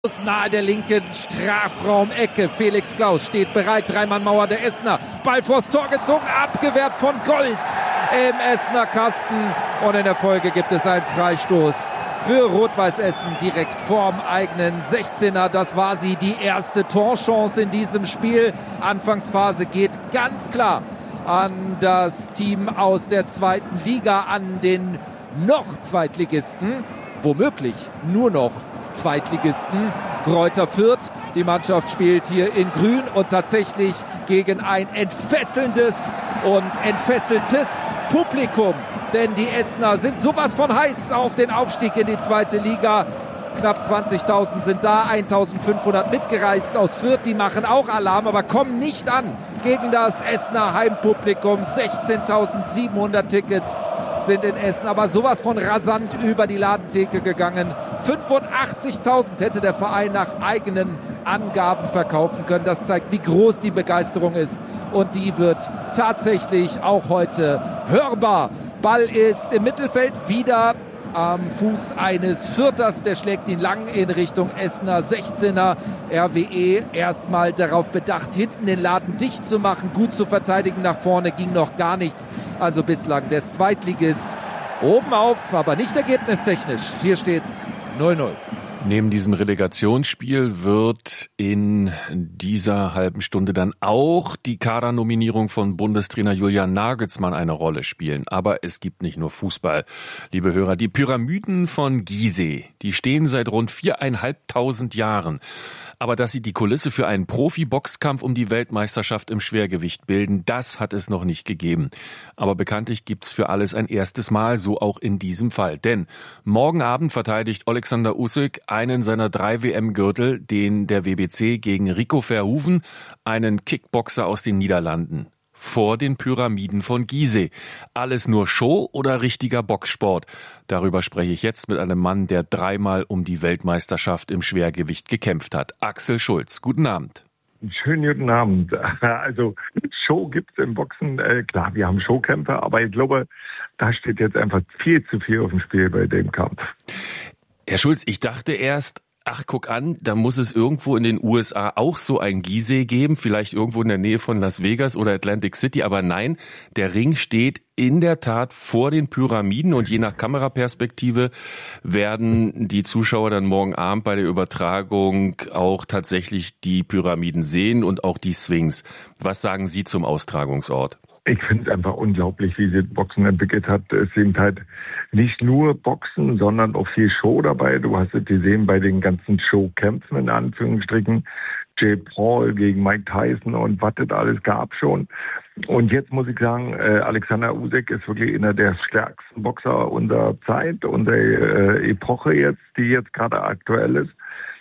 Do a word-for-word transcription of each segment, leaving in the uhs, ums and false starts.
Nahe der linken Strafraumecke. Felix Klaus steht bereit. Dreimann-Mauer der Essener. Ball vors Tor gezogen. Abgewehrt von Golz im Essener Kasten. Und in der Folge gibt es einen Freistoß für Rot-Weiß Essen direkt vorm eigenen sechzehner. Das war sie, die erste Torchance in diesem Spiel. Anfangsphase geht ganz klar an das Team aus der zweiten Liga, an den noch Zweitligisten. Womöglich nur noch Zweitligisten Greuther Fürth. Die Mannschaft spielt hier in Grün und tatsächlich gegen ein entfesselndes und entfesseltes Publikum. Denn die Essener sind sowas von heiß auf den Aufstieg in die zweite Liga. Knapp zwanzigtausend sind da, eintausendfünfhundert mitgereist aus Fürth. Die machen auch Alarm, aber kommen nicht an gegen das Essener Heimpublikum. sechzehntausendsiebenhundert Tickets sind in Essen, aber sowas von rasant über die Ladentheke gegangen. fünfundachtzigtausend hätte der Verein nach eigenen Angaben verkaufen können. Das zeigt, wie groß die Begeisterung ist. Und die wird tatsächlich auch heute hörbar. Ball ist im Mittelfeld wieder am Fuß eines Fürthers, der schlägt ihn lang in Richtung Essener sechzehner. R W E erstmal darauf bedacht, hinten den Laden dicht zu machen, gut zu verteidigen. Nach vorne ging noch gar nichts. Also bislang der Zweitligist oben auf, aber nicht ergebnistechnisch. Hier steht's null null. Neben diesem Relegationsspiel wird in dieser halben Stunde dann auch die Kadernominierung von Bundestrainer Julian Nagelsmann eine Rolle spielen. Aber es gibt nicht nur Fußball, liebe Hörer. Die Pyramiden von Gizeh, die stehen seit rund viereinhalbtausend Jahren. Aber dass sie die Kulisse für einen Profi-Boxkampf um die Weltmeisterschaft im Schwergewicht bilden, das hat es noch nicht gegeben. Aber bekanntlich gibt's für alles ein erstes Mal, so auch in diesem Fall. Denn morgen Abend verteidigt Oleksandr Usyk einen seiner drei W M-Gürtel, den der W B C gegen Rico Verhoeven, einen Kickboxer aus den Niederlanden. Vor den Pyramiden von Gizeh. Alles nur Show oder richtiger Boxsport? Darüber spreche ich jetzt mit einem Mann, der dreimal um die Weltmeisterschaft im Schwergewicht gekämpft hat. Axel Schulz, guten Abend. Schönen guten Abend. Also Show gibt's im Boxen. Äh, klar, wir haben Showkämpfe, aber ich glaube, da steht jetzt einfach viel zu viel auf dem Spiel bei dem Kampf. Herr Schulz, ich dachte erst, ach, guck an, da muss es irgendwo in den U S A auch so ein Gizeh geben, vielleicht irgendwo in der Nähe von Las Vegas oder Atlantic City, aber nein, der Ring steht in der Tat vor den Pyramiden und je nach Kameraperspektive werden die Zuschauer dann morgen Abend bei der Übertragung auch tatsächlich die Pyramiden sehen und auch die Sphinx. Was sagen Sie zum Austragungsort? Ich finde es einfach unglaublich, wie sich Boxen entwickelt hat. Es sind halt nicht nur Boxen, sondern auch viel Show dabei. Du hast es gesehen bei den ganzen Showkämpfen in Anführungsstrichen. Jay Paul gegen Mike Tyson und was es alles gab schon. Und jetzt muss ich sagen, äh, Alexander Usyk ist wirklich einer der stärksten Boxer unserer Zeit, unserer äh, Epoche jetzt, die jetzt gerade aktuell ist.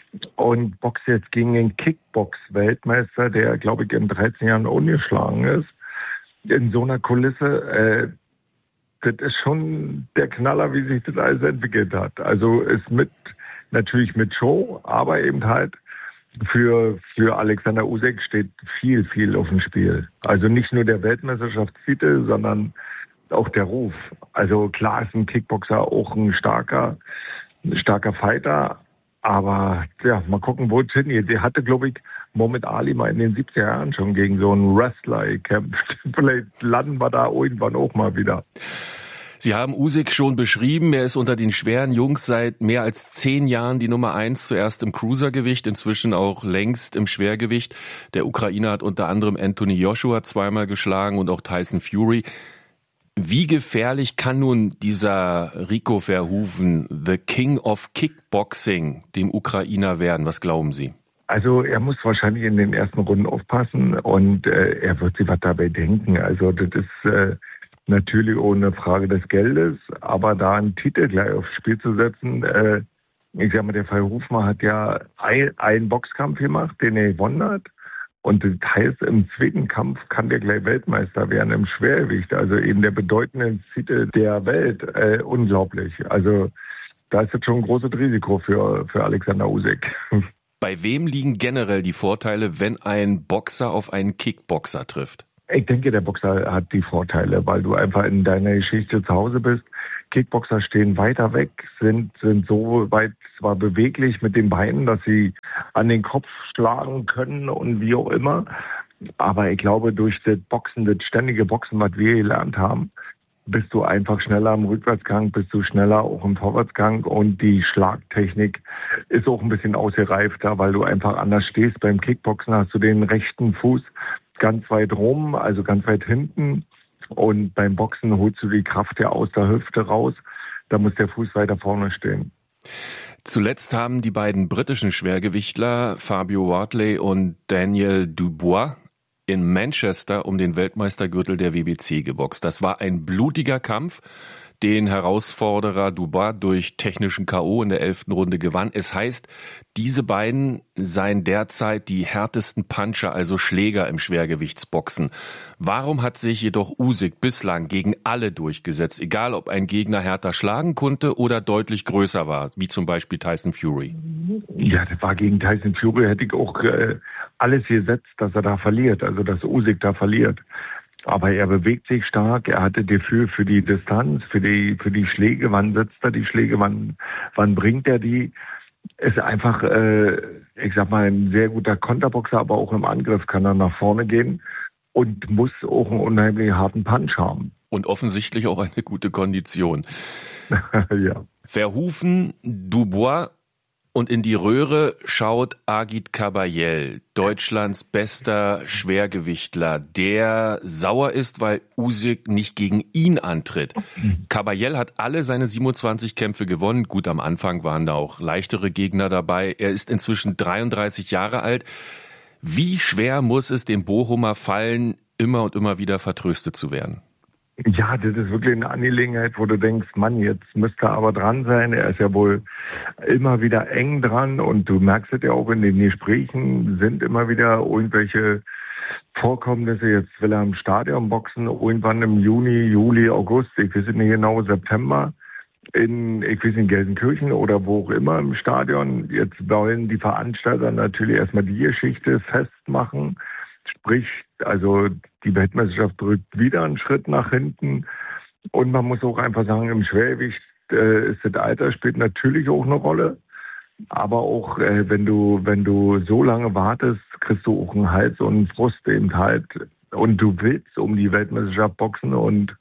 Und boxt jetzt gegen den Kickbox-Weltmeister, der, glaube ich, in dreizehn Jahren ungeschlagen ist. In so einer Kulisse, äh, das ist schon der Knaller, wie sich das alles entwickelt hat. Also ist mit, natürlich mit Show, aber eben halt für, für Alexander Usyk steht viel, viel auf dem Spiel. Also nicht nur der Weltmeisterschaftstitel, sondern auch der Ruf. Also klar ist ein Kickboxer auch ein starker, ein starker Fighter. Aber ja, mal gucken, wo es hingeht. Der hatte, glaube ich, Muhammad Ali mal in den siebziger Jahren schon gegen so einen Wrestler gekämpft. Vielleicht landen wir da irgendwann auch mal wieder. Sie haben Usyk schon beschrieben. Er ist unter den schweren Jungs seit mehr als zehn Jahren die Nummer eins. Zuerst im Cruisergewicht, inzwischen auch längst im Schwergewicht. Der Ukrainer hat unter anderem Anthony Joshua zweimal geschlagen und auch Tyson Fury. Wie gefährlich kann nun dieser Rico Verhoeven, the King of Kickboxing, dem Ukrainer werden? Was glauben Sie? Also er muss wahrscheinlich in den ersten Runden aufpassen und äh, er wird sich was dabei denken. Also das ist äh, natürlich ohne Frage des Geldes, aber da einen Titel gleich aufs Spiel zu setzen, äh, ich sag mal, der Verhoeven hat ja ein, einen Boxkampf gemacht, den er gewonnen hat. Und das heißt, im zweiten Kampf kann der gleich Weltmeister werden im Schwergewicht. Also eben der bedeutende Titel der Welt. Äh, unglaublich. Also da ist jetzt schon ein großes Risiko für, für Alexander Usyk. Bei wem liegen generell die Vorteile, wenn ein Boxer auf einen Kickboxer trifft? Ich denke, der Boxer hat die Vorteile, weil du einfach in deiner Geschichte zu Hause bist. Kickboxer stehen weiter weg, sind, sind so weit zwar beweglich mit den Beinen, dass sie an den Kopf schlagen können und wie auch immer. Aber ich glaube, durch das Boxen, das ständige Boxen, was wir gelernt haben, bist du einfach schneller im Rückwärtsgang, bist du schneller auch im Vorwärtsgang und die Schlagtechnik ist auch ein bisschen ausgereifter, weil du einfach anders stehst. Beim Kickboxen hast du den rechten Fuß ganz weit rum, also ganz weit hinten, und beim Boxen holst du die Kraft ja aus der Hüfte raus, da muss der Fuß weiter vorne stehen. Zuletzt haben die beiden britischen Schwergewichtler Fabio Wardley und Daniel Dubois in Manchester um den Weltmeistergürtel der W B C geboxt. Das war ein blutiger Kampf, den Herausforderer Dubois durch technischen K O in der elften Runde gewann. Es heißt, diese beiden seien derzeit die härtesten Puncher, also Schläger im Schwergewichtsboxen. Warum hat sich jedoch Usyk bislang gegen alle durchgesetzt, egal ob ein Gegner härter schlagen konnte oder deutlich größer war, wie zum Beispiel Tyson Fury? Ja, das war gegen Tyson Fury, hätte ich auch äh, alles gesetzt, dass er da verliert, also dass Usyk da verliert. Aber er bewegt sich stark, er hatte Gefühl für die Distanz, für die für die Schläge, wann setzt er die Schläge, wann wann bringt er die. Ist einfach, äh, ich sag mal, ein sehr guter Konterboxer, aber auch im Angriff kann er nach vorne gehen und muss auch einen unheimlich harten Punch haben. Und offensichtlich auch eine gute Kondition. Ja. Verhufen, Dubois und in die Röhre schaut Agit Kabayel, Deutschlands bester Schwergewichtler, der sauer ist, weil Usyk nicht gegen ihn antritt. Kabayel hat alle seine siebenundzwanzig Kämpfe gewonnen. Gut, am Anfang waren da auch leichtere Gegner dabei. Er ist inzwischen dreiunddreißig Jahre alt. Wie schwer muss es dem Bochumer fallen, immer und immer wieder vertröstet zu werden? Ja, das ist wirklich eine Angelegenheit, wo du denkst, Mann, jetzt müsste er aber dran sein. Er ist ja wohl immer wieder eng dran und du merkst es ja auch in den Gesprächen, sind immer wieder irgendwelche Vorkommnisse. Jetzt will er im Stadion boxen, irgendwann im Juni, Juli, August, ich weiß nicht genau, September, in, ich weiß nicht, Gelsenkirchen oder wo auch immer im Stadion. Jetzt wollen die Veranstalter natürlich erstmal die Geschichte festmachen. Sprich, also die Weltmeisterschaft drückt wieder einen Schritt nach hinten. Und man muss auch einfach sagen, im Schwergewicht äh, ist das Alter spielt natürlich auch eine Rolle. Aber auch äh, wenn du wenn du so lange wartest, kriegst du auch einen Hals und einen Frust eben halt. Und du willst um die Weltmeisterschaft boxen und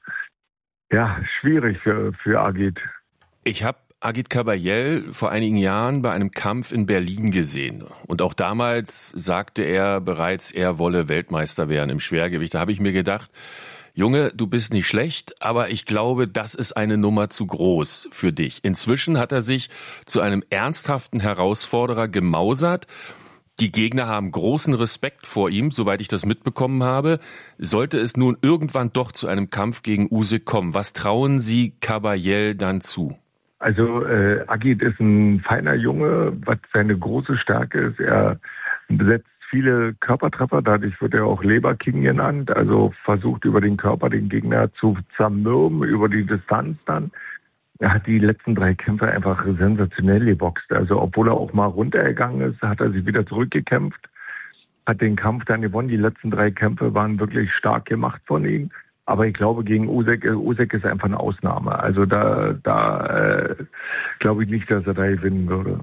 ja, schwierig für, für Agit. Ich habe Agit Kabayel vor einigen Jahren bei einem Kampf in Berlin gesehen. Und auch damals sagte er bereits, er wolle Weltmeister werden im Schwergewicht. Da habe ich mir gedacht, Junge, du bist nicht schlecht, aber ich glaube, das ist eine Nummer zu groß für dich. Inzwischen hat er sich zu einem ernsthaften Herausforderer gemausert. Die Gegner haben großen Respekt vor ihm, soweit ich das mitbekommen habe. Sollte es nun irgendwann doch zu einem Kampf gegen Usyk kommen, was trauen Sie Kabayel dann zu? Also äh, Agit ist ein feiner Junge, was seine große Stärke ist. Er setzt viele Körpertreffer, dadurch wird er auch Leberking genannt. Also versucht über den Körper den Gegner zu zermürben, über die Distanz dann. Er hat die letzten drei Kämpfe einfach sensationell geboxt. Also obwohl er auch mal runtergegangen ist, hat er sich wieder zurückgekämpft, hat den Kampf dann gewonnen. Die letzten drei Kämpfe waren wirklich stark gemacht von ihm. Aber ich glaube, gegen Usyk, Usyk ist einfach eine Ausnahme. Also da, da äh, glaube ich nicht, dass er da gewinnen würde.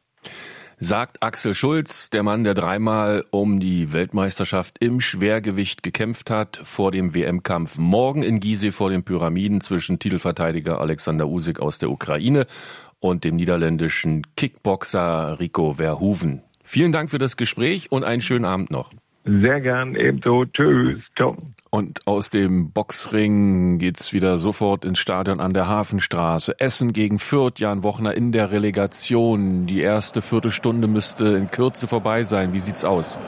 Sagt Axel Schulz, der Mann, der dreimal um die Weltmeisterschaft im Schwergewicht gekämpft hat, vor dem W M-Kampf morgen in Gizeh vor den Pyramiden zwischen Titelverteidiger Alexander Usyk aus der Ukraine und dem niederländischen Kickboxer Rico Verhoeven. Vielen Dank für das Gespräch und einen schönen Abend noch. Sehr gern, ebenso. Tschüss. Ciao. Und aus dem Boxring geht's wieder sofort ins Stadion an der Hafenstraße. Essen gegen Fürth, Jan Wochner in der Relegation. Die erste Viertelstunde müsste in Kürze vorbei sein. Wie sieht's aus?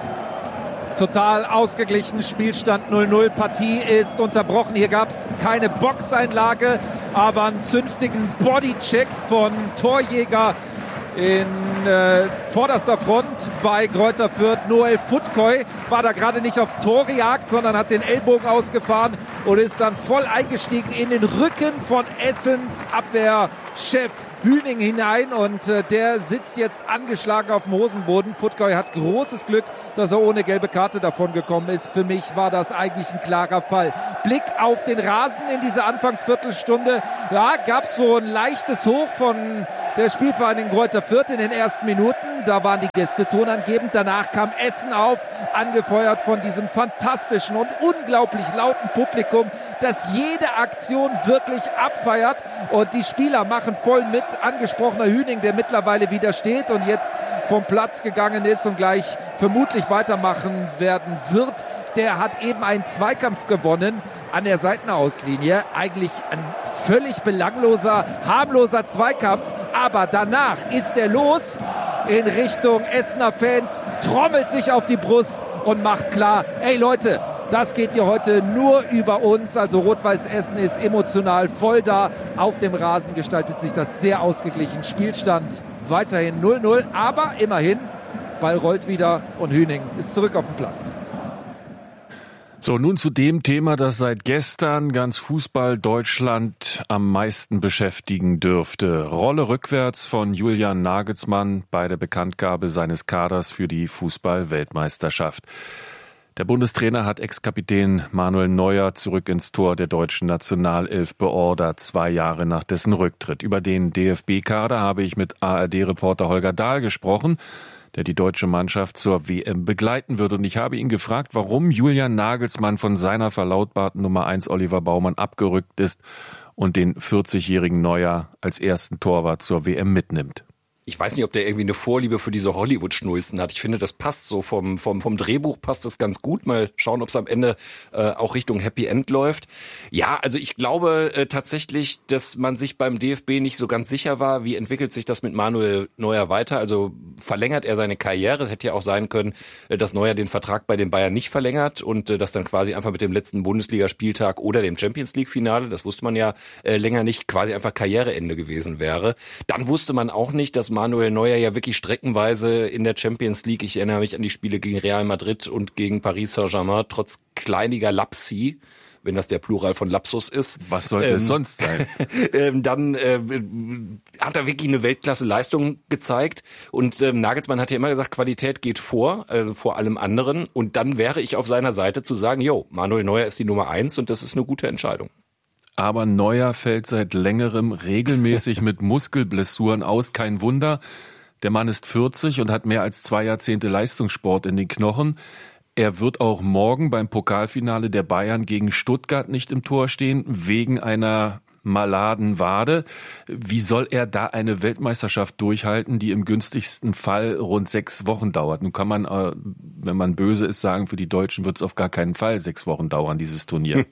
Total ausgeglichen, Spielstand null null, Partie ist unterbrochen. Hier gab's keine Boxeinlage, aber einen zünftigen Bodycheck von Torjäger in äh, vorderster Front bei Greuther Fürth. Noel Futkoy war da gerade nicht auf Torjagd, sondern hat den Ellbogen ausgefahren und ist dann voll eingestiegen in den Rücken von Essens Abwehrchef Hüning hinein und äh, der sitzt jetzt angeschlagen auf dem Hosenboden. Futgoi hat großes Glück, dass er ohne gelbe Karte davon gekommen ist. Für mich war das eigentlich ein klarer Fall. Blick auf den Rasen in dieser Anfangsviertelstunde. Ja, gab es so ein leichtes Hoch von der Spielvereinigung Greuther Fürth in den ersten Minuten. Da waren die Gäste tonangebend. Danach kam Essen auf, angefeuert von diesem fantastischen und unglaublich lauten Publikum, das jede Aktion wirklich abfeiert. Und die Spieler machen voll mit. Angesprochener Hüning, der mittlerweile wieder steht und jetzt vom Platz gegangen ist und gleich vermutlich weitermachen werden wird. Der hat eben einen Zweikampf gewonnen an der Seitenauslinie. Eigentlich ein völlig belangloser, harmloser Zweikampf. Aber danach ist er los in Richtung Essener Fans, trommelt sich auf die Brust und macht klar, ey Leute, das geht hier heute nur über uns. Also Rot-Weiß Essen ist emotional voll da. Auf dem Rasen gestaltet sich das sehr ausgeglichen. Spielstand weiterhin null null, aber immerhin, Ball rollt wieder und Hüning ist zurück auf dem Platz. So, nun zu dem Thema, das seit gestern ganz Fußball Deutschland am meisten beschäftigen dürfte. Rolle rückwärts von Julian Nagelsmann bei der Bekanntgabe seines Kaders für die Fußball-Weltmeisterschaft. Der Bundestrainer hat Ex-Kapitän Manuel Neuer zurück ins Tor der deutschen Nationalelf beordert, zwei Jahre nach dessen Rücktritt. Über den D F B-Kader habe ich mit A R D-Reporter Holger Dahl gesprochen, der die deutsche Mannschaft zur W M begleiten wird. Und ich habe ihn gefragt, warum Julian Nagelsmann von seiner verlautbarten Nummer eins Oliver Baumann abgerückt ist und den vierzigjährigen Neuer als ersten Torwart zur W M mitnimmt. Ich weiß nicht, ob der irgendwie eine Vorliebe für diese Hollywood-Schnulzen hat. Ich finde, das passt so vom vom vom Drehbuch passt das ganz gut. Mal schauen, ob es am Ende äh, auch Richtung Happy End läuft. Ja, also ich glaube äh, tatsächlich, dass man sich beim D F B nicht so ganz sicher war, wie entwickelt sich das mit Manuel Neuer weiter. Also verlängert er seine Karriere. Es hätte ja auch sein können, äh, dass Neuer den Vertrag bei den Bayern nicht verlängert und äh, das dann quasi einfach mit dem letzten Bundesligaspieltag oder dem Champions-League-Finale, das wusste man ja äh, länger nicht, quasi einfach Karriereende gewesen wäre. Dann wusste man auch nicht, dass Manuel Neuer ja wirklich streckenweise in der Champions League, ich erinnere mich an die Spiele gegen Real Madrid und gegen Paris Saint-Germain, trotz kleiniger Lapsi, wenn das der Plural von Lapsus ist. Was sollte ähm, es sonst sein? ähm, dann äh, hat er wirklich eine Weltklasse-Leistung gezeigt und ähm, Nagelsmann hat ja immer gesagt, Qualität geht vor, also vor allem anderen, und dann wäre ich auf seiner Seite zu sagen, jo, Manuel Neuer ist die Nummer eins und das ist eine gute Entscheidung. Aber Neuer fällt seit längerem regelmäßig mit Muskelblessuren aus. Kein Wunder, der Mann ist vierzig und hat mehr als zwei Jahrzehnte Leistungssport in den Knochen. Er wird auch morgen beim Pokalfinale der Bayern gegen Stuttgart nicht im Tor stehen, wegen einer maladen Wade. Wie soll er da eine Weltmeisterschaft durchhalten, die im günstigsten Fall rund sechs Wochen dauert? Nun kann man, wenn man böse ist, sagen, für die Deutschen wird es auf gar keinen Fall sechs Wochen dauern, dieses Turnier.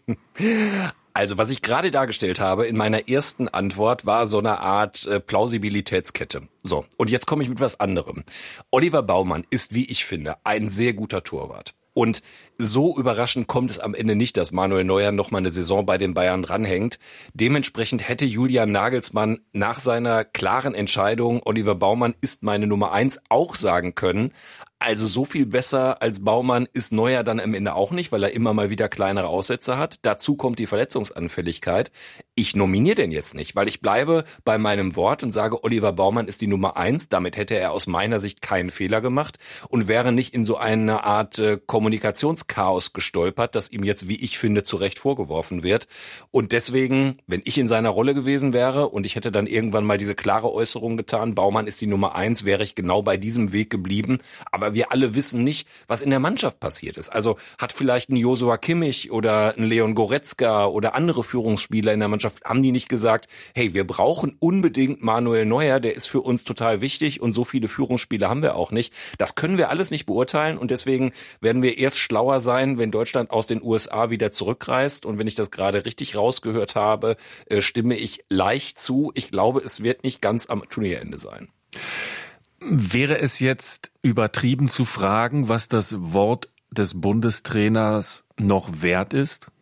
Also was ich gerade dargestellt habe in meiner ersten Antwort war so eine Art äh, Plausibilitätskette. So, und jetzt komme ich mit was anderem. Oliver Baumann ist, wie ich finde, ein sehr guter Torwart. Und so überraschend kommt es am Ende nicht, dass Manuel Neuer noch mal eine Saison bei den Bayern dranhängt. Dementsprechend hätte Julian Nagelsmann nach seiner klaren Entscheidung, Oliver Baumann ist meine Nummer eins, auch sagen können, also so viel besser als Baumann ist Neuer dann am Ende auch nicht, weil er immer mal wieder kleinere Aussätze hat. Dazu kommt die Verletzungsanfälligkeit. Ich nominiere den jetzt nicht, weil ich bleibe bei meinem Wort und sage, Oliver Baumann ist die Nummer eins. Damit hätte er aus meiner Sicht keinen Fehler gemacht und wäre nicht in so eine Art äh, Kommunikationschaos gestolpert, das ihm jetzt, wie ich finde, zu Recht vorgeworfen wird. Und deswegen, wenn ich in seiner Rolle gewesen wäre und ich hätte dann irgendwann mal diese klare Äußerung getan, Baumann ist die Nummer eins, wäre ich genau bei diesem Weg geblieben. Aber wir alle wissen nicht, was in der Mannschaft passiert ist. Also hat vielleicht ein Joshua Kimmich oder ein Leon Goretzka oder andere Führungsspieler in der Mannschaft, haben die nicht gesagt, hey, wir brauchen unbedingt Manuel Neuer, der ist für uns total wichtig und so viele Führungsspieler haben wir auch nicht. Das können wir alles nicht beurteilen und deswegen werden wir erst schlauer sein, wenn Deutschland aus den U S A wieder zurückreist. Und wenn ich das gerade richtig rausgehört habe, äh, stimme ich leicht zu. Ich glaube, es wird nicht ganz am Turnierende sein. Wäre es jetzt übertrieben zu fragen, was das Wort des Bundestrainers noch wert ist?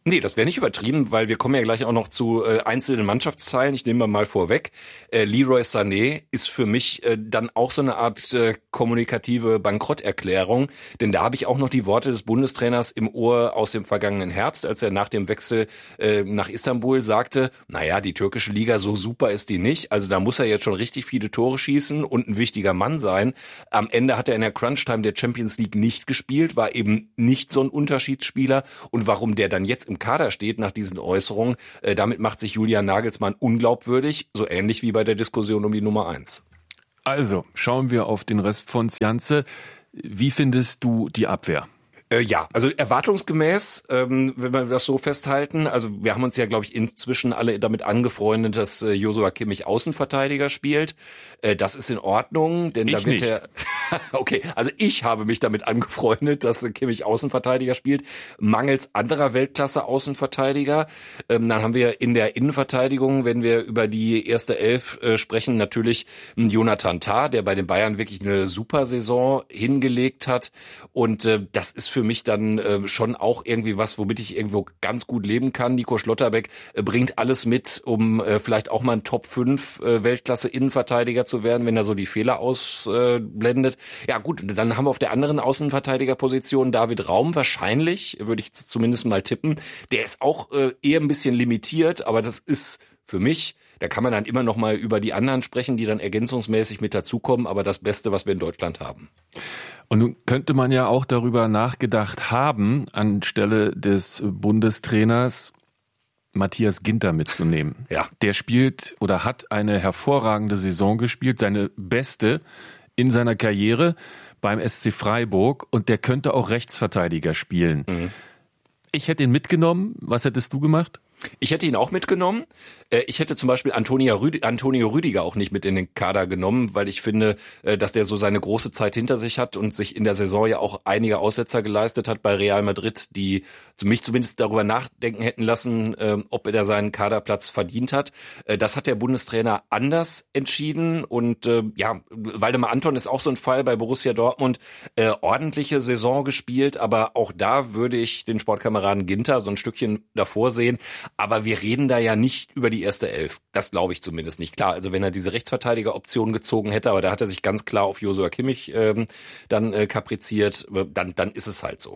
Nee, das wäre nicht übertrieben, weil wir kommen ja gleich auch noch zu äh, einzelnen Mannschaftsteilen. Ich nehme mal vorweg. Äh, Leroy Sané ist für mich äh, dann auch so eine Art äh, kommunikative Bankrotterklärung, denn da habe ich auch noch die Worte des Bundestrainers im Ohr aus dem vergangenen Herbst, als er nach dem Wechsel äh, nach Istanbul sagte, naja, die türkische Liga, so super ist die nicht, also da muss er jetzt schon richtig viele Tore schießen und ein wichtiger Mann sein. Am Ende hat er in der Crunch-Time der Champions League nicht gespielt, war eben nicht so ein Unterschiedsspieler, und warum der dann jetzt im Kader steht nach diesen Äußerungen, äh, damit macht sich Julian Nagelsmann unglaubwürdig, so ähnlich wie bei der Diskussion um die Nummer eins. Also, schauen wir auf den Rest von Janze. Wie findest du die Abwehr? Äh, ja, also erwartungsgemäß, ähm, wenn wir das so festhalten, also wir haben uns ja, glaube ich, inzwischen alle damit angefreundet, dass äh, Joshua Kimmich Außenverteidiger spielt. Äh, das ist in Ordnung, denn ich da wird nicht. er... Okay, also ich habe mich damit angefreundet, dass äh, Kimmich Außenverteidiger spielt, mangels anderer Weltklasse-Außenverteidiger. Ähm, dann haben wir in der Innenverteidigung, wenn wir über die erste Elf äh, sprechen, natürlich einen Jonathan Tah, der bei den Bayern wirklich eine super Saison hingelegt hat, und äh, das ist für für mich dann äh, schon auch irgendwie was, womit ich irgendwo ganz gut leben kann. Nico Schlotterbeck äh, bringt alles mit, um äh, vielleicht auch mal ein Top fünf äh, Weltklasse-Innenverteidiger zu werden, wenn er so die Fehler ausblendet. Äh, ja gut, dann haben wir auf der anderen Außenverteidigerposition David Raum, wahrscheinlich, würde ich zumindest mal tippen. Der ist auch äh, eher ein bisschen limitiert, aber das ist für mich, da kann man dann immer noch mal über die anderen sprechen, die dann ergänzungsmäßig mit dazukommen, aber das Beste, was wir in Deutschland haben. Und nun könnte man ja auch darüber nachgedacht haben, anstelle des Bundestrainers Matthias Ginter mitzunehmen. Ja. Der spielt oder hat eine hervorragende Saison gespielt, seine beste in seiner Karriere beim S C Freiburg, und der könnte auch Rechtsverteidiger spielen. Mhm. Ich hätte ihn mitgenommen. Was hättest du gemacht? Ich hätte ihn auch mitgenommen. Ich hätte zum Beispiel Antonio Rüdiger, Antonio Rüdiger auch nicht mit in den Kader genommen, weil ich finde, dass der so seine große Zeit hinter sich hat und sich in der Saison ja auch einige Aussetzer geleistet hat bei Real Madrid, die mich zumindest darüber nachdenken hätten lassen, ob er da seinen Kaderplatz verdient hat. Das hat der Bundestrainer anders entschieden, und ja, Waldemar Anton ist auch so ein Fall bei Borussia Dortmund. Ordentliche Saison gespielt, aber auch da würde ich den Sportkameraden Ginter so ein Stückchen davor sehen. Aber wir reden da ja nicht über die erste Elf. Das glaube ich zumindest nicht. Klar, also wenn er diese Rechtsverteidiger-Option gezogen hätte, aber da hat er sich ganz klar auf Joshua Kimmich ähm, dann äh, kapriziert, dann, dann ist es halt so.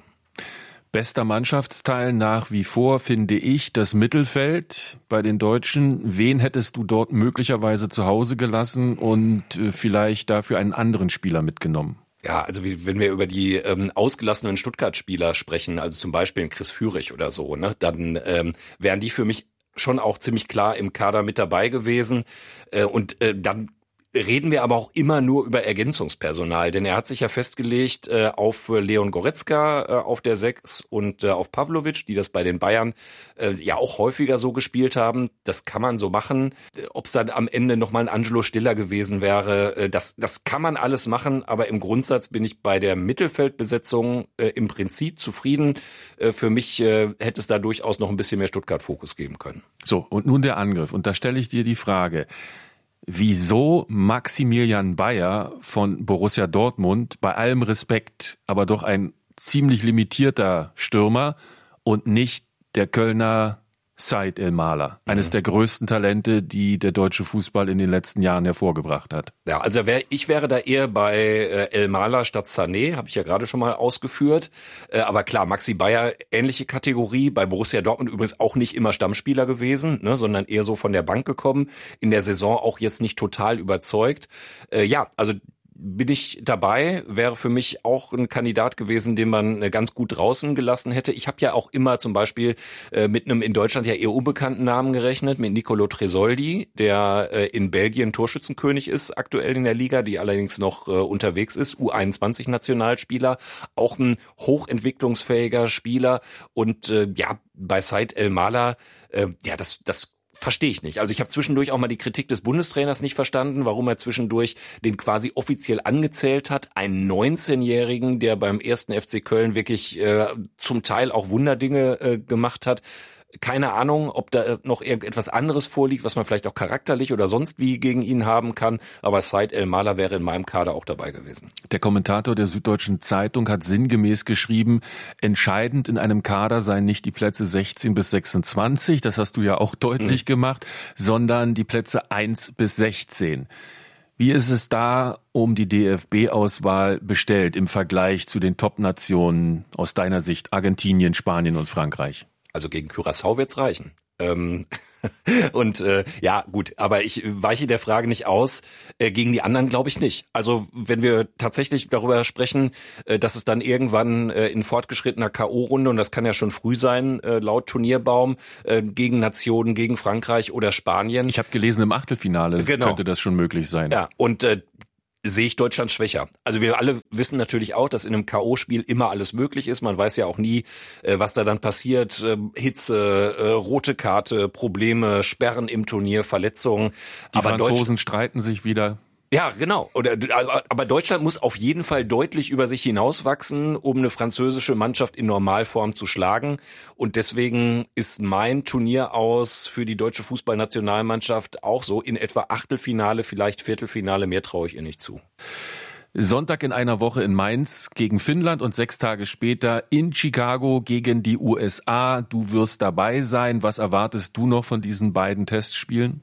Bester Mannschaftsteil nach wie vor finde ich das Mittelfeld bei den Deutschen. Wen hättest du dort möglicherweise zu Hause gelassen und äh, vielleicht dafür einen anderen Spieler mitgenommen? Ja, also wie, wenn wir über die ähm, ausgelassenen Stuttgart-Spieler sprechen, also zum Beispiel Chris Führig oder so, ne, dann ähm, wären die für mich schon auch ziemlich klar im Kader mit dabei gewesen. Äh, und äh, dann reden wir aber auch immer nur über Ergänzungspersonal, denn er hat sich ja festgelegt äh, auf Leon Goretzka äh, auf der sechs und äh, auf Pavlovic, die das bei den Bayern äh, ja auch häufiger so gespielt haben. Das kann man so machen. Ob es dann am Ende nochmal ein Angelo Stiller gewesen wäre, äh, das, das kann man alles machen, aber im Grundsatz bin ich bei der Mittelfeldbesetzung äh, im Prinzip zufrieden. Äh, für mich äh, hätte es da durchaus noch ein bisschen mehr Stuttgart-Fokus geben können. So, und nun der Angriff. Und da stelle ich dir die Frage: Wieso Maximilian Bayer von Borussia Dortmund, bei allem Respekt, aber doch ein ziemlich limitierter Stürmer, und nicht der Kölner Said Elmalah, eines mhm. der größten Talente, die der deutsche Fußball in den letzten Jahren hervorgebracht hat? Ja, also wär, ich wäre da eher bei äh, Elmalah statt Sané, habe ich ja gerade schon mal ausgeführt. Äh, aber klar, Maxi Bayer, ähnliche Kategorie, bei Borussia Dortmund übrigens auch nicht immer Stammspieler gewesen, ne, sondern eher so von der Bank gekommen, in der Saison auch jetzt nicht total überzeugt. Äh, ja, also bin ich dabei, wäre für mich auch ein Kandidat gewesen, den man ganz gut draußen gelassen hätte. Ich habe ja auch immer zum Beispiel äh, mit einem in Deutschland ja eher unbekannten Namen gerechnet, mit Nicolo Tresoldi, der äh, in Belgien Torschützenkönig ist, aktuell in der Liga, die allerdings noch äh, unterwegs ist, U einundzwanzig Nationalspieler, auch ein hochentwicklungsfähiger Spieler, und äh, ja, bei Said Elmalah, äh, ja, das das verstehe ich nicht. Also ich habe zwischendurch auch mal die Kritik des Bundestrainers nicht verstanden, warum er zwischendurch den quasi offiziell angezählt hat, einen neunzehnjährigen, der beim ersten F C Köln wirklich äh, zum Teil auch Wunderdinge äh, gemacht hat. Keine Ahnung, ob da noch irgendetwas anderes vorliegt, was man vielleicht auch charakterlich oder sonst wie gegen ihn haben kann. Aber Said El-Mahler wäre in meinem Kader auch dabei gewesen. Der Kommentator der Süddeutschen Zeitung hat sinngemäß geschrieben, entscheidend in einem Kader seien nicht die Plätze sechzehn bis sechsundzwanzig, das hast du ja auch deutlich mhm. gemacht, sondern die Plätze eins bis sechzehn. Wie ist es da um die D F B-Auswahl bestellt im Vergleich zu den Top-Nationen aus deiner Sicht, Argentinien, Spanien und Frankreich? Also gegen Curaçao wird's reichen. Ähm und äh, ja, gut, aber ich weiche der Frage nicht aus. Äh, gegen die anderen glaube ich nicht. Also wenn wir tatsächlich darüber sprechen, äh, dass es dann irgendwann äh, in fortgeschrittener K O-Runde, und das kann ja schon früh sein, äh, laut Turnierbaum, äh, gegen Nationen, gegen Frankreich oder Spanien. Ich habe gelesen, im Achtelfinale genau. könnte das schon möglich sein. Ja, und äh, sehe ich Deutschland schwächer. Also wir alle wissen natürlich auch, dass in einem K O-Spiel immer alles möglich ist. Man weiß ja auch nie, was da dann passiert. Hitze, rote Karte, Probleme, Sperren im Turnier, Verletzungen. Die aber Franzosen Deutsch- streiten sich wieder. Ja, genau. Aber Deutschland muss auf jeden Fall deutlich über sich hinauswachsen, um eine französische Mannschaft in Normalform zu schlagen. Und deswegen ist mein Turnier aus für die deutsche Fußballnationalmannschaft auch so in etwa Achtelfinale, vielleicht Viertelfinale. Mehr traue ich ihr nicht zu. Sonntag in einer Woche in Mainz gegen Finnland und sechs Tage später in Chicago gegen die U S A. Du wirst dabei sein. Was erwartest du noch von diesen beiden Testspielen?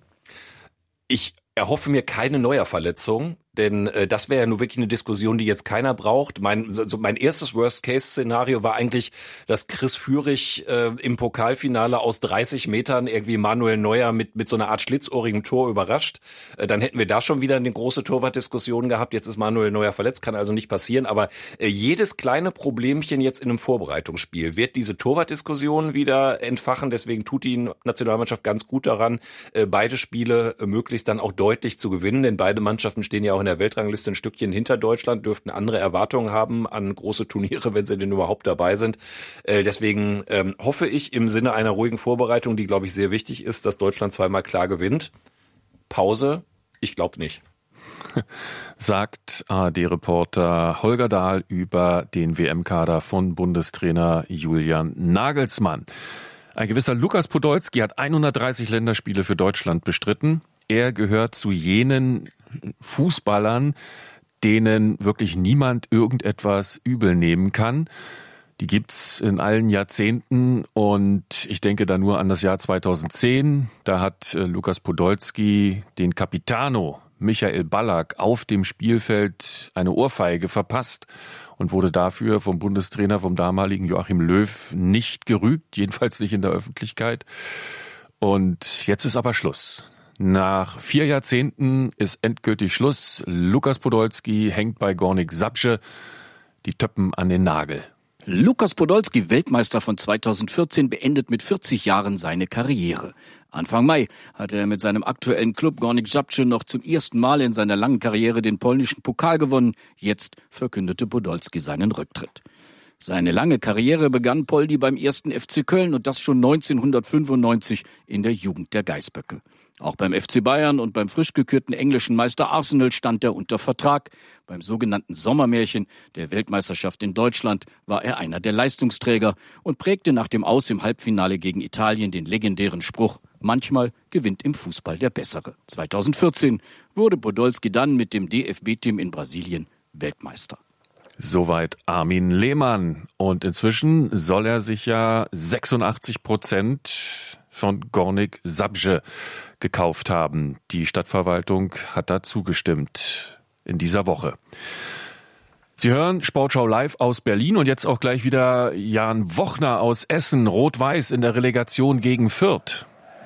Ich erhoffe mir keine Neuer-Verletzung, denn äh, das wäre ja nur wirklich eine Diskussion, die jetzt keiner braucht. Mein so, mein erstes Worst-Case-Szenario war eigentlich, dass Chris Führig äh, im Pokalfinale aus dreißig Metern irgendwie Manuel Neuer mit mit so einer Art schlitzohrigem Tor überrascht. Äh, dann hätten wir da schon wieder eine große Torwartdiskussion gehabt. Jetzt ist Manuel Neuer verletzt, kann also nicht passieren. Aber äh, jedes kleine Problemchen jetzt in einem Vorbereitungsspiel wird diese Torwartdiskussion wieder entfachen. Deswegen tut die Nationalmannschaft ganz gut daran, äh, beide Spiele äh, möglichst dann auch deutlich zu gewinnen. Denn beide Mannschaften stehen ja auch in der Weltrangliste ein Stückchen hinter Deutschland, dürften andere Erwartungen haben an große Turniere, wenn sie denn überhaupt dabei sind. Äh, deswegen ähm, hoffe ich im Sinne einer ruhigen Vorbereitung, die, glaube ich, sehr wichtig ist, dass Deutschland zweimal klar gewinnt. Pause? Ich glaube nicht. Sagt A R D-Reporter Holger Dahl über den W M-Kader von Bundestrainer Julian Nagelsmann. Ein gewisser Lukas Podolski hat hundertdreißig Länderspiele für Deutschland bestritten. Er gehört zu jenen Fußballern, denen wirklich niemand irgendetwas übel nehmen kann. Die gibt's in allen Jahrzehnten und ich denke da nur an das Jahr zweitausendzehn. Da hat äh, Lukas Podolski den Capitano Michael Ballack auf dem Spielfeld eine Ohrfeige verpasst und wurde dafür vom Bundestrainer, vom damaligen Joachim Löw, nicht gerügt, jedenfalls nicht in der Öffentlichkeit. Und jetzt ist aber Schluss. Nach vier Jahrzehnten ist endgültig Schluss. Lukas Podolski hängt bei Górnik Zabrze die Töppen an den Nagel. Lukas Podolski, Weltmeister von zweitausendvierzehn, beendet mit vierzig Jahren seine Karriere. Anfang Mai hatte er mit seinem aktuellen Klub Górnik Zabrze noch zum ersten Mal in seiner langen Karriere den polnischen Pokal gewonnen. Jetzt verkündete Podolski seinen Rücktritt. Seine lange Karriere begann Poldi beim ersten F C Köln und das schon neunzehnhundertfünfundneunzig in der Jugend der Geißböcke. Auch beim F C Bayern und beim frisch gekürten englischen Meister Arsenal stand er unter Vertrag. Beim sogenannten Sommermärchen der Weltmeisterschaft in Deutschland war er einer der Leistungsträger und prägte nach dem Aus im Halbfinale gegen Italien den legendären Spruch: Manchmal gewinnt im Fußball der Bessere. zweitausendvierzehn wurde Podolski dann mit dem D F B-Team in Brasilien Weltmeister. Soweit Armin Lehmann. Und inzwischen soll er sich ja sechsundachtzig Prozent von Górnik Zabrze gekauft haben. Die Stadtverwaltung hat da zugestimmt in dieser Woche. Sie hören Sportschau live aus Berlin und jetzt auch gleich wieder Jan Wochner aus Essen. Rot-Weiß in der Relegation gegen Fürth.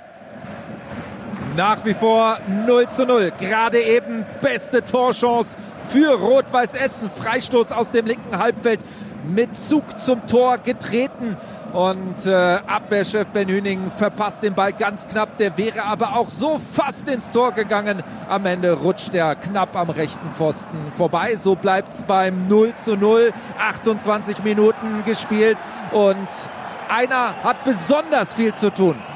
Nach wie vor null zu null. Gerade eben beste Torchance für Rot-Weiß Essen. Freistoß aus dem linken Halbfeld mit Zug zum Tor getreten. Und äh, Abwehrchef Ben Hüning verpasst den Ball ganz knapp. Der wäre aber auch so fast ins Tor gegangen. Am Ende rutscht er knapp am rechten Pfosten vorbei. So bleibt's beim null zu null. achtundzwanzig Minuten gespielt und einer hat besonders viel zu tun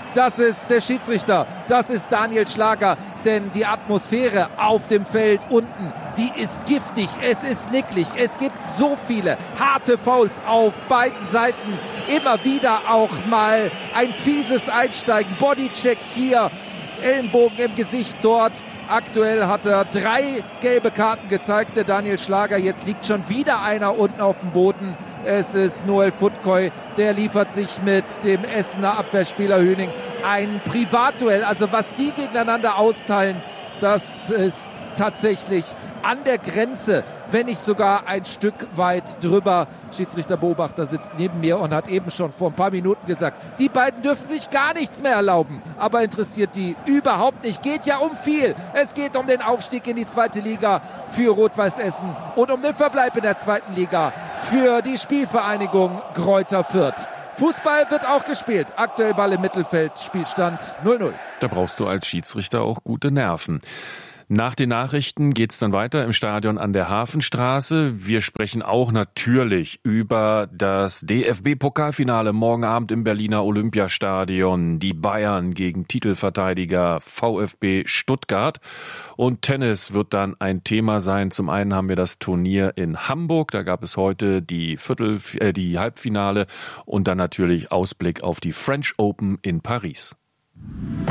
Das ist der Schiedsrichter, das ist Daniel Schlager, denn die Atmosphäre auf dem Feld unten, die ist giftig, es ist nicklig, es gibt so viele harte Fouls auf beiden Seiten, immer wieder auch mal ein fieses Einsteigen, Bodycheck hier, Ellenbogen im Gesicht dort. Aktuell hat er drei gelbe Karten gezeigt, der Daniel Schlager. Jetzt liegt schon wieder einer unten auf dem Boden. Es ist Noel Futkoy, der liefert sich mit dem Essener Abwehrspieler Höning ein Privatduell. Also was die gegeneinander austeilen, das ist tatsächlich an der Grenze, wenn nicht sogar ein Stück weit drüber. Schiedsrichterbeobachter sitzt neben mir und hat eben schon vor ein paar Minuten gesagt, die beiden dürfen sich gar nichts mehr erlauben. Aber interessiert die überhaupt nicht. Geht ja um viel. Es geht um den Aufstieg in die zweite Liga für Rot-Weiß Essen und um den Verbleib in der zweiten Liga für die Spielvereinigung Greuther Fürth. Fußball wird auch gespielt. Aktuell Ball im Mittelfeld, Spielstand null null. Da brauchst du als Schiedsrichter auch gute Nerven. Nach den Nachrichten geht's dann weiter im Stadion an der Hafenstraße. Wir sprechen auch natürlich über das D F B-Pokalfinale morgen Abend im Berliner Olympiastadion. Die Bayern gegen Titelverteidiger VfB Stuttgart. Und Tennis wird dann ein Thema sein. Zum einen haben wir das Turnier in Hamburg. Da gab es heute die Viertel, äh, die Halbfinale und dann natürlich Ausblick auf die French Open in Paris.